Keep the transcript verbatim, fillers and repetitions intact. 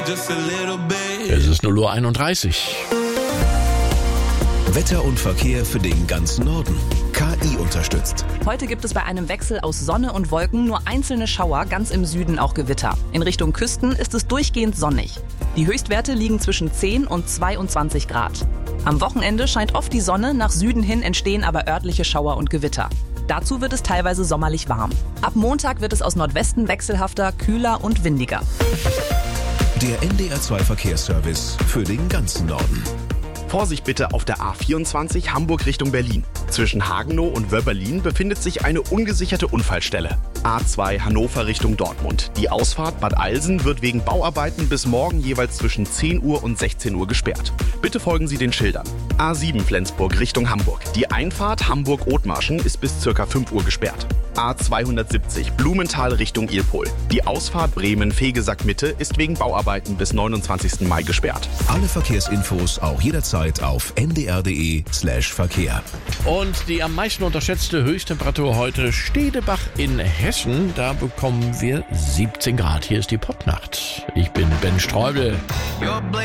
Es ist null Uhr einunddreißig. Wetter und Verkehr für den ganzen Norden. K I unterstützt. Heute gibt es bei einem Wechsel aus Sonne und Wolken nur einzelne Schauer, ganz im Süden auch Gewitter. In Richtung Küsten ist es durchgehend sonnig. Die Höchstwerte liegen zwischen zehn und zweiundzwanzig Grad. Am Wochenende scheint oft die Sonne, nach Süden hin entstehen aber örtliche Schauer und Gewitter. Dazu wird es teilweise sommerlich warm. Ab Montag wird es aus Nordwesten wechselhafter, kühler und windiger. Der N D R zwei Verkehrsservice für den ganzen Norden. Vorsicht bitte auf der A vierundzwanzig Hamburg Richtung Berlin. Zwischen Hagenow und Wöbberlin befindet sich eine ungesicherte Unfallstelle. A zwei Hannover Richtung Dortmund. Die Ausfahrt Bad Eilsen wird wegen Bauarbeiten bis morgen jeweils zwischen zehn Uhr und sechzehn Uhr gesperrt. Bitte folgen Sie den Schildern. A sieben Flensburg Richtung Hamburg. Die Einfahrt Hamburg-Othmarschen ist bis ca. fünf Uhr gesperrt. A zweihundertsiebzig Blumenthal Richtung Ilpol. Die Ausfahrt Bremen-Fegesack-Mitte ist wegen Bauarbeiten bis neunundzwanzigsten Mai gesperrt. Alle Verkehrsinfos auch jederzeit auf n d r punkt d e slash Verkehr. Und die am meisten unterschätzte Höchsttemperatur heute Stedebach in Hessen. Da bekommen wir siebzehn Grad. Hier ist die Popnacht. Ich bin Ben Streubel.